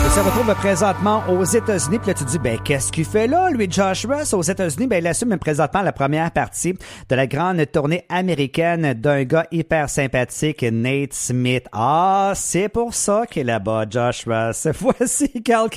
Il se retrouve présentement aux États-Unis. Puis là, tu te dis, ben, qu'est-ce qu'il fait là, lui, Josh Russ, aux États-Unis? Ben, il assume présentement la première partie de la grande tournée américaine d'un gars hyper sympathique, Nate Smith. Ah, c'est pour ça qu'il est là-bas, Josh Russ. Voici Cal